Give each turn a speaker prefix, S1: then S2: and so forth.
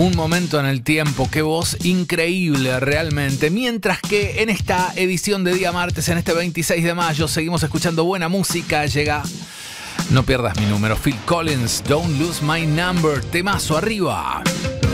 S1: Un momento en el tiempo, qué voz increíble realmente. Mientras que en esta edición de día martes, en este 26 de mayo, seguimos escuchando buena música. Llega No pierdas mi número, Phil Collins, Don't Lose My Number, temazo arriba.